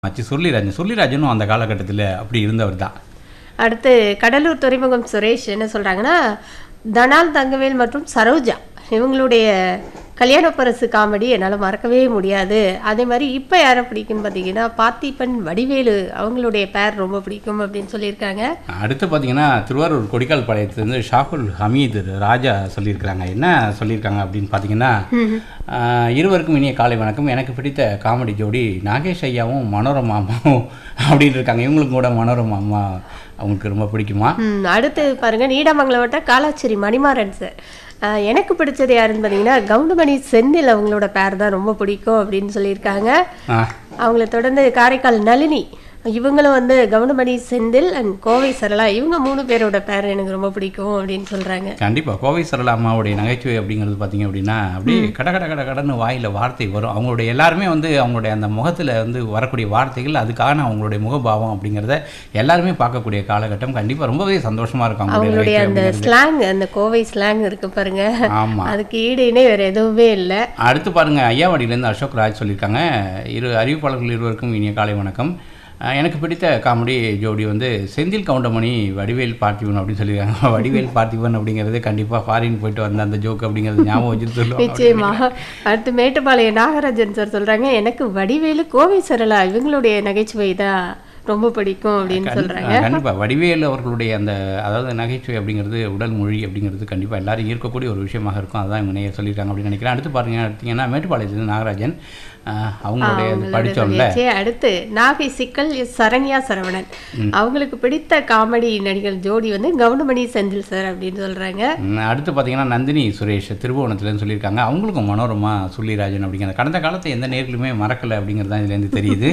ஆச்சு சொல்லிராஜனும் அந்த காலகட்டத்தில் அப்படி இருந்தவர் தான். அடுத்து கடலூர் துறைமுகம் சுரேஷ் என்ன சொல்கிறாங்கன்னா, தனால் தங்கவேல் மற்றும் சரோஜா இவங்களுடைய கல்யாண பரிசு காமெடி என்னால் மறக்கவே முடியாது. அதே மாதிரி இப்போ யாரை பிடிக்குன்னு பார்த்தீங்கன்னா பார்த்திபன் வடிவேலு அவங்களுடைய பேர் ரொம்ப பிடிக்கும் அப்படின்னு சொல்லியிருக்காங்க. அடுத்து பார்த்தீங்கன்னா திருவாரூர் கொடிக்கால் பாளையத்துலேருந்து ஷாகுல் ஹமீத் ராஜா சொல்லியிருக்கிறாங்க. என்ன சொல்லியிருக்காங்க அப்படின்னு பார்த்தீங்கன்னா, இருவருக்கும் இனிய காலை வணக்கம். எனக்கு பிடித்த காமெடி ஜோடி நாகேஷ் ஐயாவும் மனோரமாவும் அப்படின்னு இருக்காங்க. இவங்களுக்கும் கூட மனோரமா அவங்களுக்கு ரொம்ப பிடிக்குமா. அடுத்து பாருங்க, நீடாமங்கலம் வட்ட காலாச்சேரி மணிமாறன் சார், எனக்கு பிடிச்சது யாருன்னு பார்த்தீங்கன்னா கவுண்டமணி செந்தில் அவங்களோட பேர் தான் ரொம்ப பிடிக்கும் அப்படின்னு சொல்லியிருக்காங்க. அவங்கள தொடர்ந்து காரைக்கால் நளினி இவங்களும் வந்து கவுண்டமணி செந்தில் அண்ட் கோவை சரளா இவங்க 3 பேரோட பேர் எனக்கு ரொம்ப பிடிக்கும் அப்படின்னு சொல்கிறாங்க. கண்டிப்பாக கோவை சரளா அம்மாவுடைய நகைச்சுவை அப்படிங்கிறது பார்த்தீங்க அப்படின்னா அப்படியே கடன்னு வாயில் வார்த்தை வரும். அவங்களுடைய எல்லாருமே வந்து அவங்களுடைய அந்த முகத்தில் வந்து வரக்கூடிய வார்த்தைகள் அதுக்கான அவங்களுடைய முகபாவம் அப்படிங்கிறத எல்லாருமே பார்க்கக்கூடிய காலகட்டம். கண்டிப்பாக ரொம்பவே சந்தோஷமாக இருக்கும் அவங்களுடைய அந்த ஸ்லாங், அந்த கோவை ஸ்லாங் இருக்கு பாருங்க. ஆமாம், அதுக்கு ஈடு இணை வேறு எதுவுமே இல்லை. அடுத்து பாருங்கள், ஐயாவாடியிலேருந்து அசோக் ராஜ் சொல்லியிருக்காங்க. அறிவிப்பாளர்கள் இருவருக்கும் இனிய காலை வணக்கம். எனக்கு பிடித்த காமெடி ஜோடி வந்து செந்தில் கவுண்டமணி வடிவேல் பார்த்திபன் அப்படின்னு சொல்லியிருக்காங்க. வடிவேல் பார்த்திபன் அப்படிங்கிறது கண்டிப்பாக ஃபாரின் போயிட்டு வந்த அந்த ஜோக் அப்படிங்கிறது ஞாபகம் வச்சுட்டு சொல்லுவாங்க. நிச்சயமா. அடுத்து மேட்டுப்பாளையம் நாகராஜன் சார் சொல்கிறாங்க, எனக்கு வடிவேலு கோவை சரளா இவங்களுடைய நகைச்சுவை தான் ரொம்ப பிடிக்கும் அப்படின்னு சொல்கிறாங்க. கண்டிப்பாக வடிவேலு அவர்களுடைய அந்த அதாவது நகைச்சுவை அப்படிங்கிறது உடல் மொழி அப்படிங்கிறது கண்டிப்பாக எல்லாரும் ஈர்க்கக்கூடிய ஒரு விஷயமாக இருக்கும். அதுதான் இவங்க நேயர் சொல்லியிருக்காங்க அப்படின்னு நினைக்கிறேன். அடுத்து பார்த்தீங்கன்னா மேட்டுப்பாளையத்துலேருந்து நாகராஜன் அவங்களுடைய படித்தோம்ல. அடுத்து நாகை சிக்கல் சரண்யா சரவணன் அவங்களுக்கு பிடித்த காமெடி நடிகர் ஜோடி வந்து கவுண்டமணி செந்தில் சார் அப்படின்னு சொல்கிறாங்க. அடுத்து பார்த்தீங்கன்னா நந்தினி சுரேஷ் திருபுவனத்துலேருந்து சொல்லியிருக்காங்க. அவங்களுக்கும் மனோரமா சுள்ளிராஜன் அப்படிங்கிற கடந்த காலத்தை எந்த நேர்களுமே மறக்கலை அப்படிங்கிறது தான் இதுலேருந்து தெரியுது.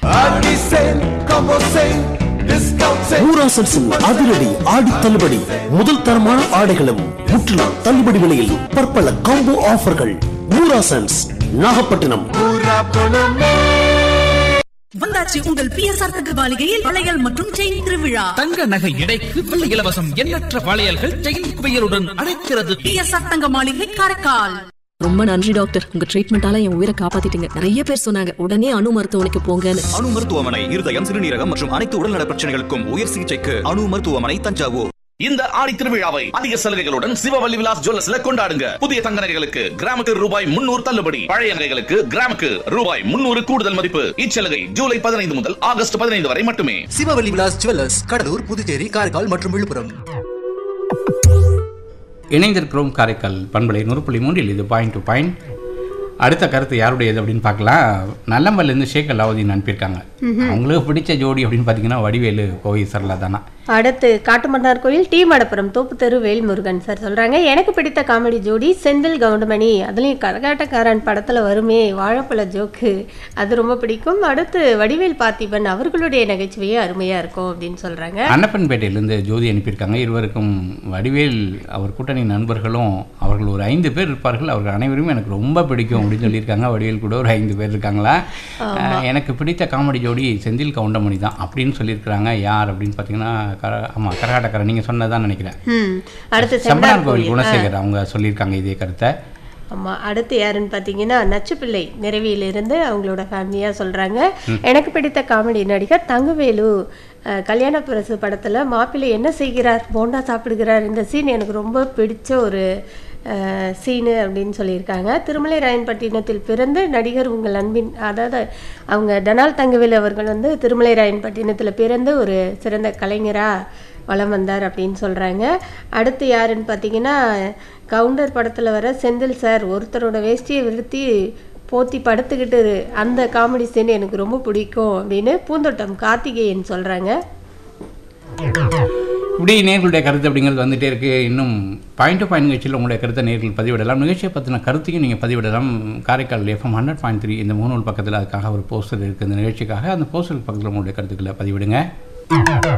அதிரடி ஆடி தள்ளுபடி, முதல் தரமான ஆடைகளும் முற்றிலும் தள்ளுபடி விலையில் பற்பல காம்போ ஆஃபர்கள். ஊராசன்ஸ் நாகப்பட்டினம். வந்தாச்சு உங்கள் பிஎஸ்ஆர் தங்க மாளிகையில் வளையல் மற்றும் செயின் திருவிழா. தங்க நகை எடைக்கு வெள்ளி இலவசம். எண்ணற்ற வளையல்கள் செயின் குவியலுடன் அழைக்கிறது. பிஎஸ்ஆர் தங்க மாளிகை காரைக்கால். ரொம்ப நன்றி டாக்டர், உங்க ட்ரீட்மெண்டால என் உயிரை காப்பாத்திட்டீங்க. நிறைய பேர் சொன்னாங்க உடனே அணு மருத்துவமனைக்கு போங்கன்னு. அணு மருத்துவமனை இருதயம், சிறுநீரகம் மற்றும் அனைத்து உடல்நல பிரச்சனைகளுக்கும் உயர் சிகிச்சைக்கு அணு மருத்துவமனை தஞ்சாவூர். இந்த ஆடி திருவிழாவை அதிக சலுகைகளுடன் சிவவல்லி விலாஸ் ஜுவல்லர்ஸ்ல கொண்டாடுங்க. புதிய தங்க நகைகளுக்கு கிராமுக்கு ரூபாய் 300 தள்ளுபடி, பழைய நகைகளுக்கு கிராமுக்கு ரூபாய் 300 கூடுதல் மதிப்பு. இச்சலுகை ஜூலை 15 முதல் ஆகஸ்ட் 15 வரை மட்டுமே. சிவவல்லி விலாஸ் ஜுவல்லர்ஸ், கடலூர், புதுச்சேரி, காரைக்கால் மற்றும் விழுப்புரம். இணைந்திருக்கிறோம் காரைக்கால் பண்பலை 100.3. இது பாயிண்ட் டு பாயிண்ட். அடுத்த கருத்து யாருடையது அப்படின்னு பார்க்கலாம். நல்லம்பல்லேருந்து ஷேக் அலாவுதீன் அனுப்பியிருக்காங்க. அவங்களுக்கு பிடிச்ச ஜோடி அப்படின்னு பார்த்தீங்கன்னா வடிவேலு கோவை சரளா தானா. அடுத்து காட்டுமன்னார் கோயில் டி மடப்புரம் தோப்பு தெரு வேல்முருகன் சார் சொல்கிறாங்க, எனக்கு பிடித்த காமெடி ஜோடி செந்தில் கவுண்டமணி, அதுலேயும் கரகாட்டக்காரன் படத்தில் வருமே வாழைப்பழ ஜோக்கு, அது ரொம்ப பிடிக்கும். அடுத்து வடிவேல் பார்த்திபன் அவர்களுடைய நகைச்சுவையே அருமையாக இருக்கும் அப்படின்னு சொல்கிறாங்க. அன்னப்பன்பேட்டையிலேருந்து ஜோதி அனுப்பியிருக்காங்க. இருவருக்கும் வடிவேல் அவர் கூட்டணி நண்பர்களும் அவர்கள் ஒரு 5 பேர் இருப்பார்கள். அவர்கள் அனைவரும் எனக்கு ரொம்ப பிடிக்கும் அப்படின்னு சொல்லியிருக்காங்க. வடிவேல் கூட ஒரு 5 பேர் இருக்காங்களா. எனக்கு பிடித்த காமெடி ஜோடி செந்தில் கவுண்டமணி தான் அப்படின்னு சொல்லியிருக்கிறாங்க. யார் அப்படின்னு பார்த்தீங்கன்னா ஆமாம் கரகாட்டக்காரன் நீங்கள் சொன்னதான் நினைக்கிறேன். அடுத்து செம்பனார் கோவில் குணசேகர் அவங்க சொல்லியிருக்காங்க இதே கருத்தை. ஆமாம், அடுத்து யாருன்னு பார்த்தீங்கன்னா நச்சுப்பிள்ளை நிறைவியிலிருந்து அவங்களோட ஃபேமிலியாக சொல்கிறாங்க, எனக்கு பிடித்த காமெடி நடிகர் தங்கவேலு, கல்யாண பரிசு படத்தில் மாப்பிள்ளை என்ன செய்கிறார் போண்டா சாப்பிடுகிறார், இந்த சீன் எனக்கு ரொம்ப பிடிச்ச ஒரு சீனு அப்படின்னு சொல்லியிருக்காங்க. திருமலை ராயன்பட்டினத்தில் பிறந்து நடிகர் உங்கள் அன்பின், அதாவது அவங்க டனால் தங்கவேலு அவர்கள் வந்து திருமலை ராயன்பட்டினத்தில் பிறந்து ஒரு சிறந்த கலைஞராக வலம் வந்தார் அப்படின்னு சொல்கிறாங்க. அடுத்து யாருன்னு பார்த்தீங்கன்னா கவுண்டர் படத்தில் வர செந்தில் சார் ஒருத்தரோட வேஷ்டியை விருத்தி போத்தி படுத்துக்கிட்டு அந்த காமெடி சீன் எனக்கு ரொம்ப பிடிக்கும் அப்படின்னு பூந்தோட்டம் கார்த்திகேயன் சொல்கிறாங்க. இப்படி நேர்களுடைய கருத்து அப்படிங்கிறது வந்துகிட்டே இருக்குது. இன்னும் பாயிண்ட் டு பாயிண்ட் நிகழ்ச்சியில் உங்களுடைய கருத்தை நேர்கள் பதிவிடலாம். நிகழ்ச்சியை பற்றின கருத்தையும் நீங்கள் பதிவிடலாம். காரைக்கால் FM 100.3 இந்த முகநூல் பக்கத்தில் அதுக்காக ஒரு போஸ்டர் இருக்குது. இந்த நிகழ்ச்சிக்காக அந்த போஸ்டர் பக்கத்தில் உங்களுடைய கருத்துக்களை பதிவிடுங்க.